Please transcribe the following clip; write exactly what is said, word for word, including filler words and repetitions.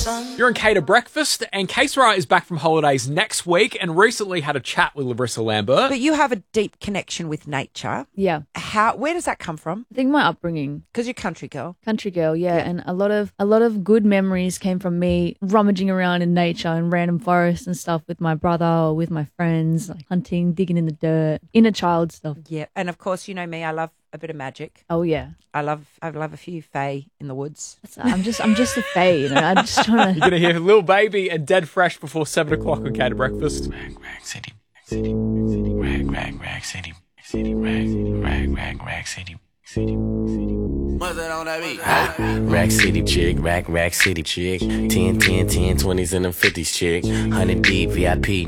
You're in Cater Breakfast, and K-Sara is back from holidays next week and recently had a chat with Larissa Lambert. But you have a deep connection with nature. Yeah. How? Where does that come from? I think my upbringing. Because you're a country girl. Country girl, yeah. yeah. And a lot of a lot of good memories came from me rummaging around in nature and random forests and stuff with my brother or with my friends, like hunting, digging in the dirt, inner child stuff. Yeah. And of course, you know me, I love a bit of magic. Oh yeah. I love I love a few fae in the woods. I'm just I'm just a fae, you know. I'm just trying to. You're gonna hear Lil Baby and Dead Fresh before seven o'clock on Cater Breakfast. Rag rag city, city, rag rag rag city, city, rag rag rag rag city. City, city. What's that on that beat? Ah, Rack City chick, rack, rack city chick. ten, ten, ten, twenties and them fifties chick. one hundred deep, V I P,